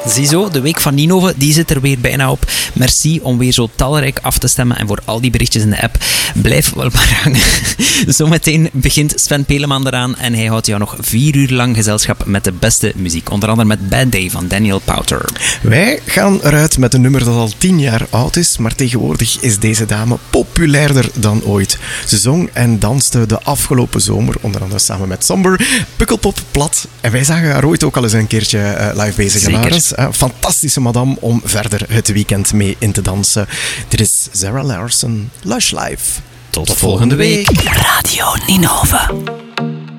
Ziezo, de week van Ninove, die zit er weer bijna op. Merci om weer zo talrijk af te stemmen en voor al die berichtjes in de app. Blijf wel maar hangen. Zometeen begint Sven Peleman eraan en hij houdt jou nog 4 uur lang gezelschap met de beste muziek. Onder andere met Bad Day van Daniel Powter. Wij gaan eruit met een nummer dat al 10 jaar oud is, maar tegenwoordig is deze dame populairder dan ooit. Ze zong en danste de afgelopen zomer, onder andere samen met Somber, Pukkelpop plat. En wij zagen haar ooit ook al eens een keertje live bezig in Ares. Fantastische madame om verder het weekend mee in te dansen. Dit is Zara Larsson, Lush Life. Tot volgende week. Radio Ninove.